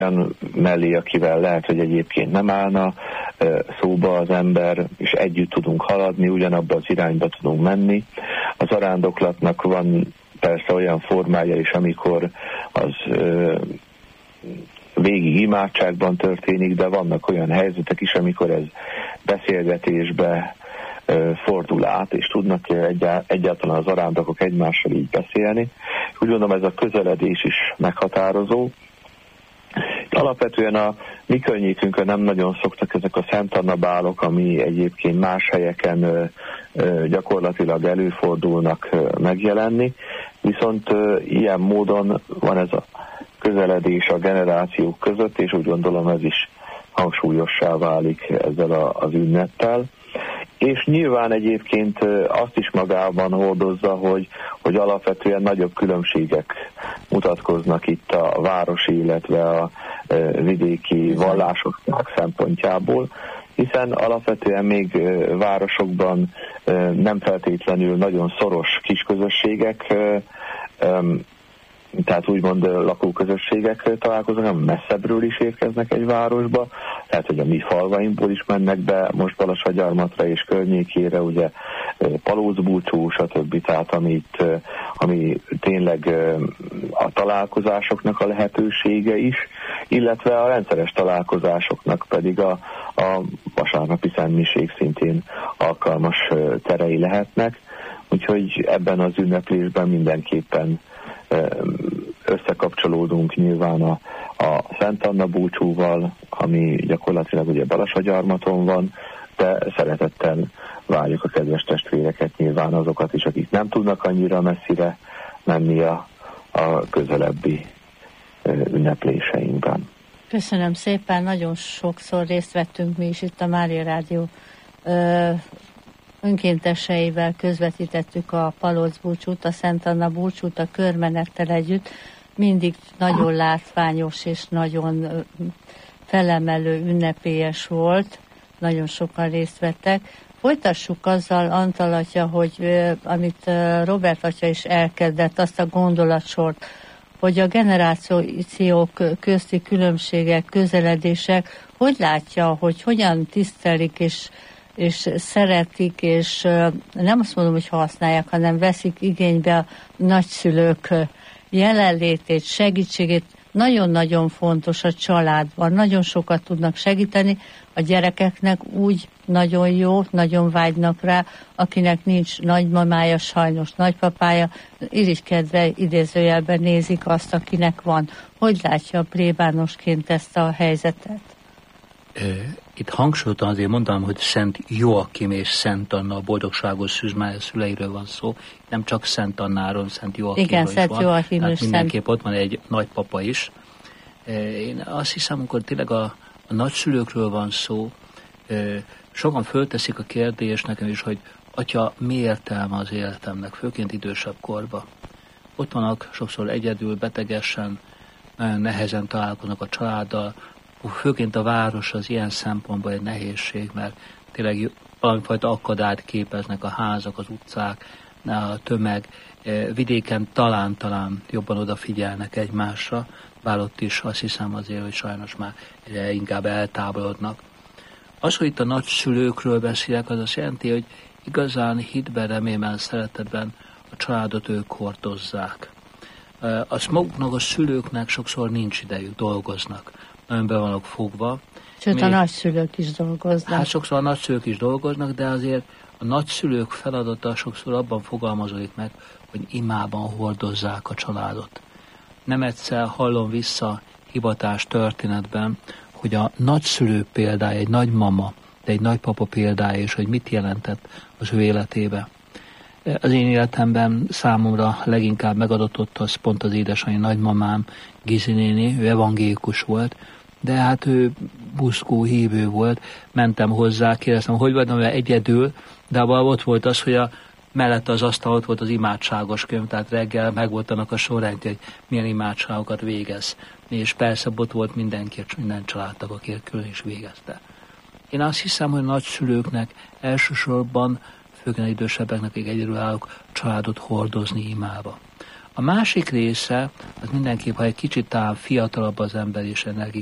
olyan mellé, akivel lehet, hogy egyébként nem állna szóba az ember, és együtt tudunk haladni, ugyanabba az irányba tudunk menni. Az arándoklatnak van persze olyan formája is, amikor az végig imádságban történik, de vannak olyan helyzetek is, amikor ez beszélgetésbe fordul át, és tudnak egyáltalán az arándokok egymással így beszélni. Úgy gondolom, ez a közeledés is meghatározó. Alapvetően a mi környékünkön nem nagyon szoktak ezek a Szent Anna bálok, ami egyébként más helyeken gyakorlatilag előfordulnak megjelenni, viszont ilyen módon van ez a közeledés a generációk között, és úgy gondolom ez is hangsúlyossá válik ezzel az ünneppel. És nyilván egyébként azt is magában hordozza, hogy alapvetően nagyobb különbségek mutatkoznak itt a városi, illetve a vidéki vallások szempontjából, hiszen alapvetően még városokban nem feltétlenül nagyon szoros kisközösségek, tehát úgymond lakóközösségek találkoznak, hanem messzebbről is érkeznek egy városba, tehát hogy a mi falvainkból is mennek be most Balassagyarmatra és környékére, ugye Palócbúcsú, stb. Tehát ami tényleg a találkozásoknak a lehetősége is, illetve a rendszeres találkozásoknak pedig a vasárnapi szentmiség szintén alkalmas terei lehetnek, úgyhogy ebben az ünneplésben mindenképpen összekapcsolódunk nyilván a Szent Anna búcsúval, ami gyakorlatilag ugye Balassagyarmaton van, de szeretettel várjuk a kedves testvéreket, nyilván azokat is, akik nem tudnak annyira messzire menni a közelebbi ünnepléseinkben. Köszönöm szépen, nagyon sokszor részt vettünk mi is itt a Mária Rádió önkénteseivel, közvetítettük a Palócbúcsút, a Szent Anna búcsút a körmenettel együtt. Mindig nagyon látványos és nagyon felemelő, ünnepélyes volt. Nagyon sokan részt vettek. Folytassuk azzal, Antal atya, hogy amit Robert atya is elkezdett, azt a gondolatsort, hogy a generációk közti különbségek, közeledések, hogy látja, hogy hogyan tisztelik és szeretik, és nem azt mondom, hogy használják, hanem veszik igénybe a nagyszülők jelenlétét, segítségét. Nagyon-nagyon fontos a családban, nagyon sokat tudnak segíteni, a gyerekeknek úgy nagyon jó, nagyon vágynak rá, akinek nincs nagymamája, sajnos nagypapája, irigykedve idézőjelben nézik azt, akinek van. Hogy látja a plébánosként ezt a helyzetet? Itt hangsúlyozottan azért mondanám, hogy Szent Joachim és Szent Anna, a boldogságos szűzmája szüleiről van szó, nem csak Szent Annáról, Szent Joachimról. Igen, is Szent van. Joachim és mindenképp ott van egy nagypapa is. Én azt hiszem, amikor tényleg a nagyszülőkről van szó, sokan fölteszik a kérdést nekem is, hogy atya, mi értelme az életemnek, főként idősebb korba. Ott vannak sokszor egyedül, betegesen, nagyon nehezen találkoznak a családdal, főként a város az ilyen szempontból egy nehézség, mert tényleg valamifajta akadályt képeznek a házak, az utcák, a tömeg. Vidéken talán jobban odafigyelnek egymásra, bár ott is azt hiszem azért, hogy sajnos már inkább eltávolodnak. Az, hogy itt a nagyszülőkről beszélek, az azt jelenti, hogy igazán hitben, reményben, szeretetben a családot ők hordozzák. Azt maguknak a szülőknek sokszor nincs idejük, dolgoznak. Nagyon be vannak fogva. Sőt, a nagyszülők is dolgoznak. Hát sokszor a nagyszülők is dolgoznak, de azért a nagyszülők feladata sokszor abban fogalmazódik meg, hogy imában hordozzák a családot. Nem egyszer hallom vissza hivatás történetben, hogy a nagyszülő példája, egy nagymama, de egy nagypapa példája is, hogy mit jelentett az ő életébe. Az én életemben számomra leginkább megadatott az pont az édesanyja nagymamám, Gizi néni, ő evangélikus volt, de hát ő buszkó hívő volt, mentem hozzá, kérdeztem, hogy vagy egyedül, de abban ott volt az, hogy mellette az asztal ott volt az imádságos könyv, tehát reggel megvolt annak a sorrendje, hogy milyen imádságokat végez. És persze ott volt mindenki, minden családtag, aki külön is végezte. Én azt hiszem, hogy a nagyszülőknek elsősorban, főként idősebbeknek, akik egyedülállók, családot hordozni imába. A másik része, az mindenképp, ha egy kicsit talán fiatalabb az ember és